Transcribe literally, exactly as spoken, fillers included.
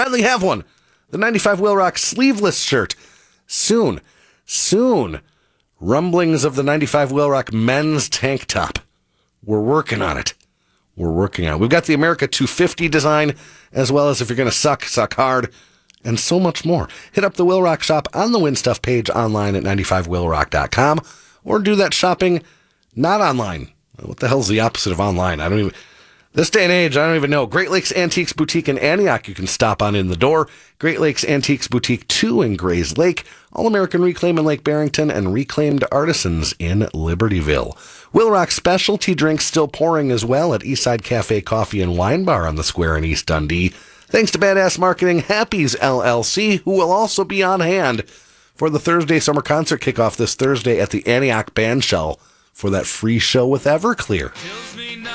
finally have one. The ninety-five Wheel Rock sleeveless shirt. Soon, soon, rumblings of the ninety-five Wheel Rock men's tank top. We're working on it. We're working on it. We've got the America two fifty design, as well as if you're going to suck, suck hard, and so much more. Hit up the Wheel Rock shop on the Win Stuff page online at ninety-five wheel rock dot com, or do that shopping not online. What the hell's the opposite of online? I don't even... This day and age, I don't even know. Great Lakes Antiques Boutique in Antioch, you can stop on in the door. Great Lakes Antiques Boutique two in Grays Lake. All-American Reclaim in Lake Barrington, and Reclaimed Artisans in Libertyville. Wheel Rock specialty drinks still pouring as well at Eastside Cafe Coffee and Wine Bar on the square in East Dundee. Thanks to Badass Marketing, Happy's L L C, who will also be on hand for the Thursday summer concert kickoff this Thursday at the Antioch Band Shell for that free show with Everclear.